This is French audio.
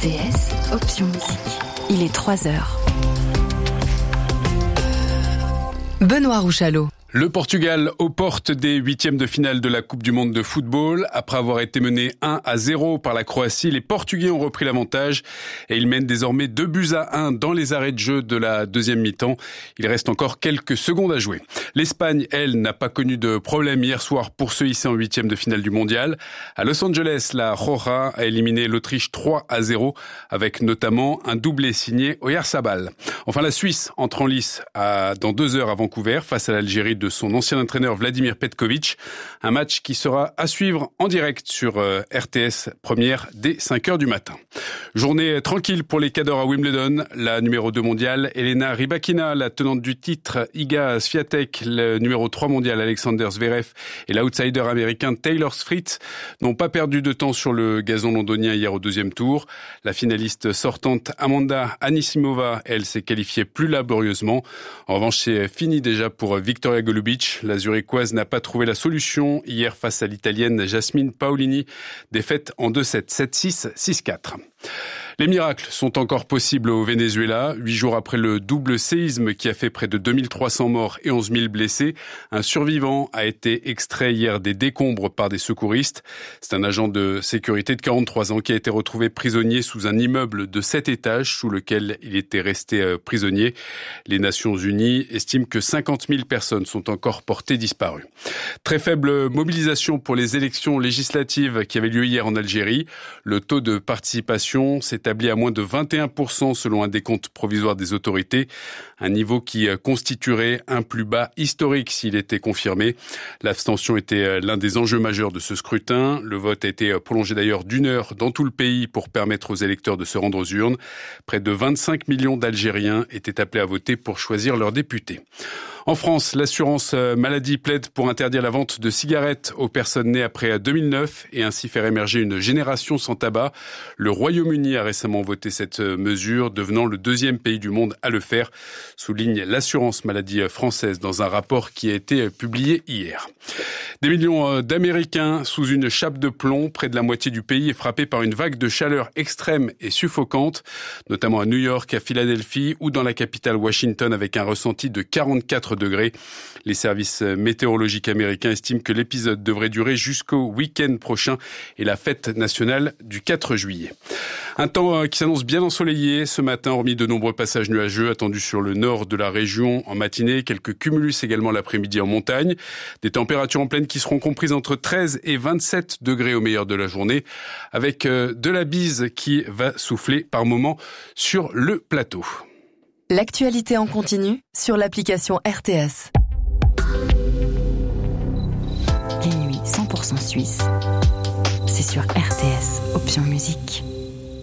RTS, option musique. Il est 3h. Benoît Rouchalot. Le Portugal aux portes des huitièmes de finale de la Coupe du Monde de football. Après avoir été mené 1-0 par la Croatie, les Portugais ont repris l'avantage et ils mènent désormais 2-1 dans les arrêts de jeu de la deuxième mi-temps. Il reste encore quelques secondes à jouer. L'Espagne, elle, n'a pas connu de problème hier soir pour se hisser en huitièmes de finale du mondial. À Los Angeles, la Roja a éliminé l'Autriche 3-0 avec notamment un doublé signé Oyarzabal. Enfin, la Suisse entre en lice dans 2 heures à Vancouver face à l'Algérie de son ancien entraîneur Vladimir Petković. Un match qui sera à suivre en direct sur RTS Première dès 5h du matin. Journée tranquille pour les cadors à Wimbledon. La numéro 2 mondiale, Elena Rybakina, la tenante du titre, Iga Swiatek, le numéro 3 mondial, Alexander Zverev et l'outsider américain Taylor Fritz n'ont pas perdu de temps sur le gazon londonien hier au deuxième tour. La finaliste sortante Amanda Anisimova, elle, s'est qualifiée plus laborieusement. En revanche, c'est fini déjà pour Victoria Golubic. La Zurichoise n'a pas trouvé la solution hier face à l'Italienne Jasmine Paolini, défaite en 2-7, 7-6, 6-4. Les miracles sont encore possibles au Venezuela. 8 jours après le double séisme qui a fait près de 2300 morts et 11 000 blessés, un survivant a été extrait hier des décombres par des secouristes. C'est un agent de sécurité de 43 ans qui a été retrouvé prisonnier sous un immeuble de 7 étages sous lequel il était resté prisonnier. Les Nations Unies estiment que 50 000 personnes sont encore portées disparues. Très faible mobilisation pour les élections législatives qui avaient lieu hier en Algérie. Le taux de participation s'est établi à moins de 21% selon un décompte provisoire des autorités, un niveau qui constituerait un plus bas historique s'il était confirmé. L'abstention était l'un des enjeux majeurs de ce scrutin. Le vote a été prolongé d'ailleurs d'1 heure dans tout le pays pour permettre aux électeurs de se rendre aux urnes. Près de 25 millions d'Algériens étaient appelés à voter pour choisir leurs députés. En France, l'assurance maladie plaide pour interdire la vente de cigarettes aux personnes nées après 2009 et ainsi faire émerger une génération sans tabac. Le Royaume-Uni a récemment voté cette mesure, devenant le 2e pays du monde à le faire, souligne l'assurance maladie française dans un rapport qui a été publié hier. Des millions d'Américains sous une chape de plomb. Près de la moitié du pays est frappé par une vague de chaleur extrême et suffocante, notamment à New York, à Philadelphie ou dans la capitale Washington avec un ressenti de 44 degrés. Les services météorologiques américains estiment que l'épisode devrait durer jusqu'au week-end prochain et la fête nationale du 4 juillet. Un temps qui s'annonce bien ensoleillé ce matin, hormis de nombreux passages nuageux attendus sur le nord de la région en matinée. Quelques cumulus également l'après-midi en montagne. Des températures en pleine qui seront comprises entre 13 et 27 degrés au meilleur de la journée, avec de la bise qui va souffler par moments sur le plateau. L'actualité en continu sur l'application RTS. Les nuits 100% suisses, c'est sur RTS, option musique.